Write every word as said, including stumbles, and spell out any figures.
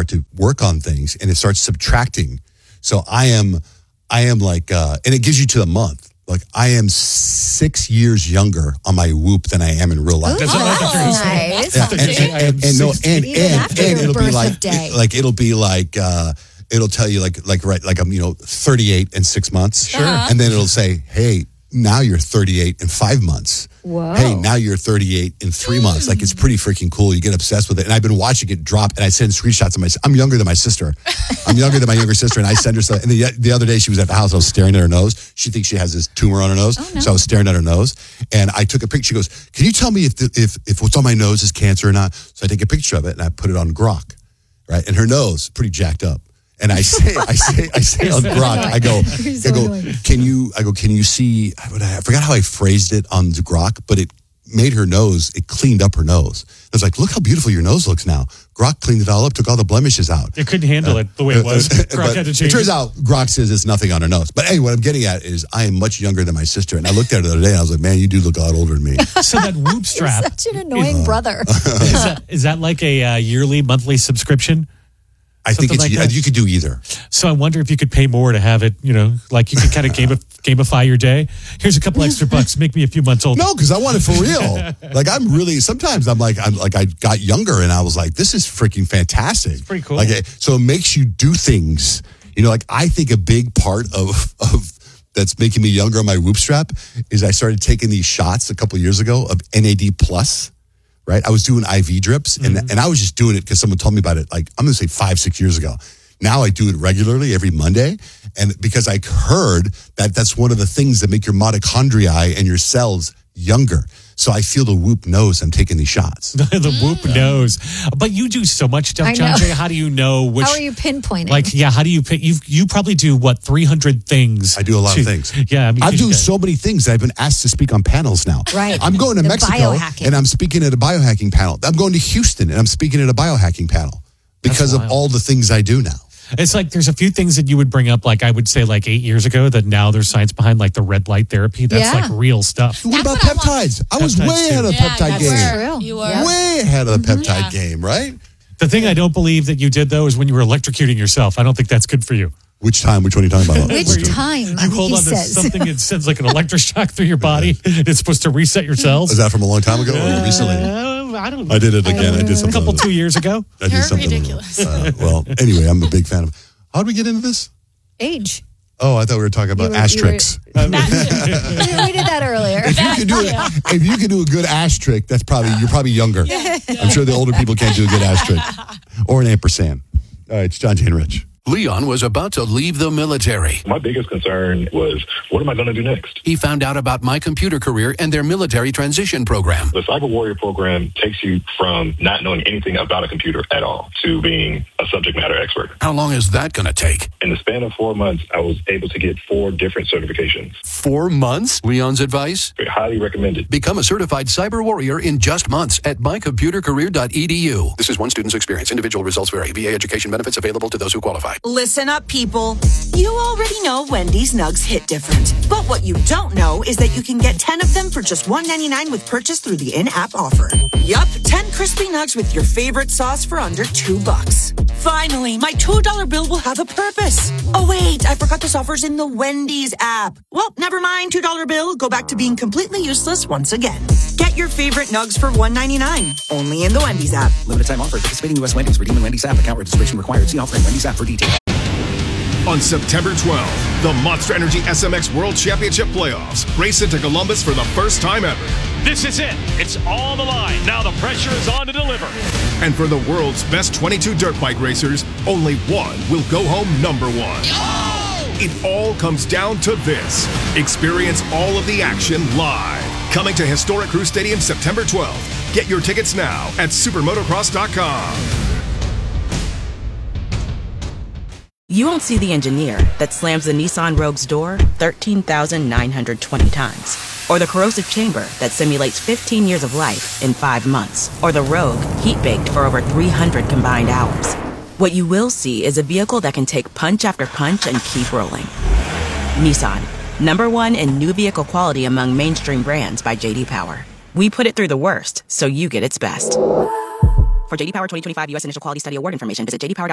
start to work on things and it starts subtracting. So I am, I am like, uh, and it gives you to the month. Like I am six years younger on my Whoop than I am in real life. Ooh, that's nice. Yeah, and, and, and, and, no, and, and, and it'll be like, like it'll be like, uh, it'll tell you like, like, right, like I'm, you know, thirty-eight and six months. Sure. Uh-huh. And then it'll say, hey, now you're thirty-eight and five months. Whoa. Hey, now you're thirty-eight in three mm. months. Like it's pretty freaking cool. You get obsessed with it. And I've been watching it drop and I send screenshots of my, I'm younger than my sister. I'm younger than my younger sister and I send her stuff. And the, the other day she was at the house, I was staring at her nose. She thinks she has this tumor on her nose. Oh, no. So I was staring at her nose and I took a picture. She goes, can you tell me if, the, if, if what's on my nose is cancer or not? So I take a picture of it and I put it on Grok, right? And her nose, pretty jacked up. And I say, I say, I say on Grok, I go, I go, can you, I go, can you see, I forgot how I phrased it on the Grok, but it made her nose, it cleaned up her nose. I was like, look how beautiful your nose looks now. Grok cleaned it all up, took all the blemishes out. It couldn't handle uh, it the way it was. Grok had to change it turns it. out Grok says it's nothing on her nose. But anyway, what I'm getting at is I am much younger than my sister. And I looked at her the other day and I was like, man, you do look a lot older than me. So that Whoop strap. You're such an annoying is, brother. is, that, is that like a uh, yearly, monthly subscription? I Something think it's, like you could do either. So I wonder if you could pay more to have it, you know, like you could kind of gamif- gamify your day. Here's a couple extra bucks, make me a few months older. No, because I want it for real. Like I'm really, sometimes I'm like, I'm like, I got younger and I was like, this is freaking fantastic. It's pretty cool. Like, so it makes you do things, you know, like I think a big part of, of, that's making me younger on my Whoop strap is I started taking these shots a couple of years ago of N A D plus. Right, I was doing I V drips, and mm-hmm. and I was just doing it because someone told me about it. Like I'm going to say five, six years ago. Now I do it regularly every Monday, and because I heard that that's one of the things that make your mitochondria and your cells younger. So I feel the Whoop knows I'm taking these shots. the mm. Whoop knows, but you do so much stuff, John Jay. How do you know which? How are you pinpointing? Like, yeah, how do you pick? You you probably do what three hundred things. I do a lot to, of things. Yeah, I mean, I'm doing so many things that I've been asked to speak on panels now. Right, I'm going to the Mexico biohacking. and I'm speaking at a biohacking panel. I'm going to Houston and I'm speaking at a biohacking panel because of all the things I do now. It's like there's a few things that you would bring up, like I would say like eight years ago that now there's science behind, like the red light therapy. That's yeah. like real stuff. What about peptides? I was peptides way too. ahead of the yeah, peptide that's game. True. You were. Yeah. Way ahead of the Mm-hmm. peptide Yeah. game, right? The thing I don't believe that you did, though, is when you were electrocuting yourself. I don't think that's good for you. Which time? Which one are you talking about? Which time? You hold he on to says. something that sends like an electroshock through your body. It's supposed to reset your cells. Is that from a long time ago or Uh, recently? I don't know. I did it again. I did A something. couple, two years ago. I did You're something. ridiculous. Uh, well, anyway, I'm a big fan of. How did we get into this? Age. Oh, I thought we were talking about You were- ash you were- tricks. we did that earlier. If you can do it, if you can do a good ash trick, that's probably you're probably younger. I'm sure the older people can't do a good ash trick or an ampersand. All right, it's John Jay and Rich. Leon was about to leave the military. My biggest concern was, what am I going to do next? He found out about My Computer Career and their military transition program. The Cyber Warrior program takes you from not knowing anything about a computer at all to being a subject matter expert. How long is that going to take? In the span of four months, I was able to get four different certifications. Four months? Leon's advice? Highly recommended. Become a certified cyber warrior in just months at my computer career dot e d u. This is one student's experience. Individual results vary. V A education benefits available to those who qualify. Listen up, people. You already know Wendy's Nugs hit different. But what you don't know is that you can get ten of them for just one ninety-nine with purchase through the in-app offer. Yup, ten crispy nugs with your favorite sauce for under two bucks. Finally, my two dollar bill will have a purpose. Oh, wait, I forgot this offer's in the Wendy's app. Well, never mind, two dollar bill. Go back to being completely useless once again. Get your favorite nugs for one ninety-nine. Only in the Wendy's app. Limited time offer. Participating U S Wendy's. Redeem the Wendy's app. Account registration required. See offer in Wendy's app for details. On September twelfth, the Monster Energy S M X World Championship Playoffs race into Columbus for the first time ever. This is it. It's on the line. Now the pressure is on to deliver. And for the world's best twenty-two dirt bike racers, only one will go home number one. Oh! It all comes down to this. Experience all of the action live. Coming to historic Crew Stadium September twelfth. Get your tickets now at supermotocross dot com. You won't see the engineer that slams the Nissan Rogue's door thirteen thousand nine hundred twenty times. Or the corrosive chamber that simulates fifteen years of life in five months. Or the Rogue heat-baked for over three hundred combined hours. What you will see is a vehicle that can take punch after punch and keep rolling. Nissan, number one in new vehicle quality among mainstream brands by J D Power. We put it through the worst, so you get its best. For J D Power twenty twenty-five U S Initial Quality Study Award information, visit j d power dot com.